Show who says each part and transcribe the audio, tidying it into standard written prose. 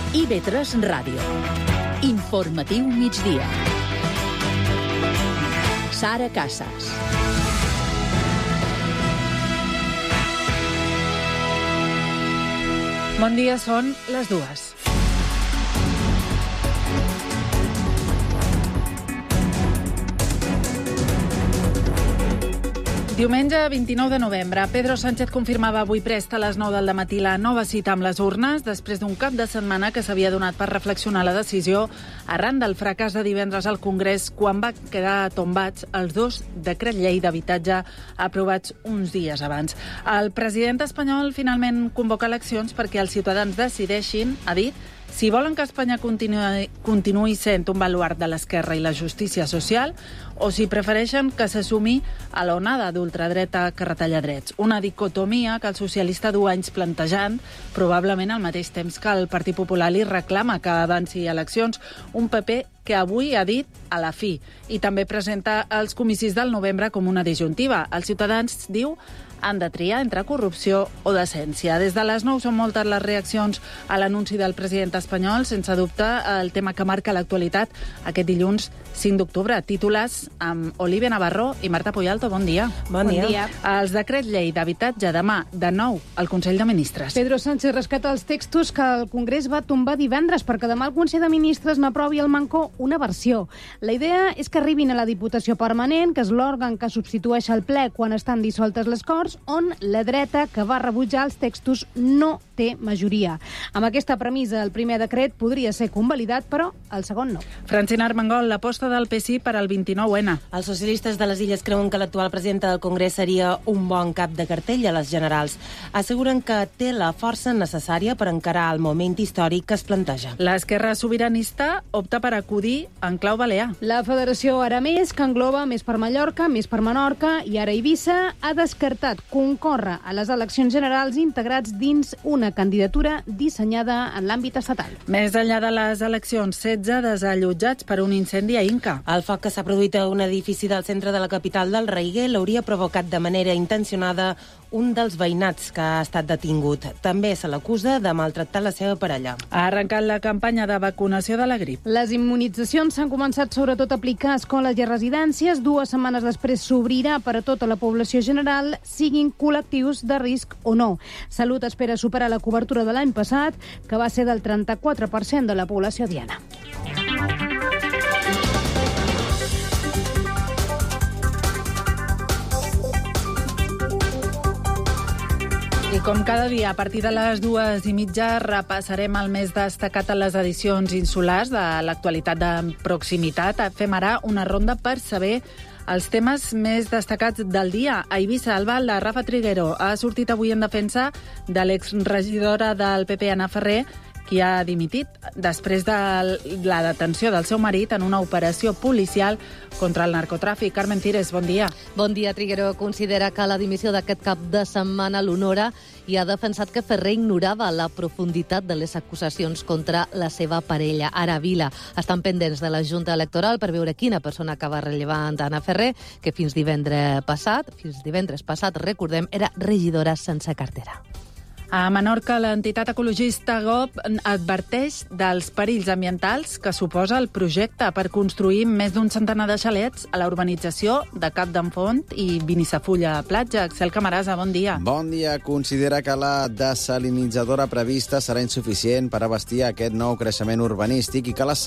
Speaker 1: IB3 Ràdio. Informatiu migdia. Sara Casas.
Speaker 2: Bon dia, són les 2. Diumenge 29 de novembre, Pedro Sánchez confirmava avui prest a les 9 del dematí la nova cita amb les urnes després d'un cap de setmana que s'havia donat per reflexionar la decisió arran del fracàs de divendres al Congrés quan va quedar tombats els 2 decrets llei d'habitatge aprovats uns dies abans. El president espanyol finalment convoca eleccions perquè els ciutadans decideixin, ha dit, si volen que Espanya continuï sent un baluard de l'esquerra i la justícia social o si prefereixen que se sumi a l'onada d'ultradreta que retalla drets. Una dicotomia que el socialista du anys plantejant, probablement al mateix temps que el Partit Popular li reclama que avanci eleccions, un PP que avui ha dit a la fi i també presenta els comicis del novembre com una disjuntiva. Els ciutadans, diu, han de triar entre corrupció o decència. Des de les 9 són moltes les reaccions a l'anunci del president espanyol. Sense dubte, el tema que marca l'actualitat aquest dilluns 5 d'octubre. Títolars amb Olivia Navarro i Marta Puyalto. Bon dia.
Speaker 3: Bon dia.
Speaker 2: Els decrets llei d'habitatge demà, de nou, al Consell de Ministres.
Speaker 3: Pedro Sánchez rescata els textos que el Congrés va tombar divendres perquè demà el Consell de Ministres n'aprovi al Mancó una versió. La idea és que arribin a la Diputació Permanent, que és l'òrgan que substitueix el ple quan estan dissoltes les Corts, on la dreta que va rebutjar els textos no té majoria. Amb aquesta premissa, el primer decret podria ser convalidat, però el segon no.
Speaker 2: Francina Armengol, l'aposta del PSI per al 29N.
Speaker 4: Els socialistes de les Illes creuen que l'actual presidenta del Congrés seria un bon cap de cartell a les generals. Asseguren que té la força necessària per encarar el moment històric que es planteja.
Speaker 2: L'esquerra sobiranista opta per acudir en clau balear.
Speaker 3: La Federació Aramès, que engloba més per Mallorca, més per Menorca i ara Eivissa, ha descartat concórrer a les eleccions generals integrats dins una candidatura dissenyada en l'àmbit estatal.
Speaker 2: Més enllà de les eleccions, 16 desallotjats per un incendi a Inca.
Speaker 4: El foc que s'ha produït a un edifici del centre de la capital del Raiguer l'hauria provocat de manera intencionada un dels veïnats que ha estat detingut. També se l'acusa de maltractar la seva parella.
Speaker 2: Ha arrencat la campanya de vacunació de la grip.
Speaker 3: Les immunitzacions s'han començat sobretot a aplicar a escoles i a residències. 2 setmanes després s'obrirà per a tota la població general, siguin col·lectius de risc o no. Salut espera superar la cobertura de l'any passat, que va ser del 34% de la població diana.
Speaker 2: I com cada dia, a partir de les 2:30, repassarem el més destacat a les edicions insulars de l'actualitat de proximitat. Fem ara una ronda per saber els temes més destacats del dia. A Eivissa, la Rafa Triguero ha sortit avui en defensa de l'exregidora del PP, Ana Ferrer, qui ha dimitit després de la detenció del seu marit en una operació policial contra el narcotràfic. Carmen Cires, bon dia.
Speaker 5: Bon dia. Triguero considera que la dimissió d'aquest cap de setmana l'honora i ha defensat que Ferrer ignorava la profunditat de les acusacions contra la seva parella, Ara Vila. Estan pendents de la Junta Electoral per veure quina persona acaba rellevant Ana Ferrer, que fins divendres passat, recordem, era regidora sense cartera.
Speaker 2: A Menorca, l'entitat ecologista GOB adverteix dels perills ambientals que suposa el projecte per construir més d'un centenar de xalets a la urbanització de Cap d'en Font i Binissafulla Platja. Axel Camarasa, bon dia.
Speaker 6: Bon dia. Considera que la desalinitzadora prevista serà insuficient per abastir aquest nou creixement urbanístic i que les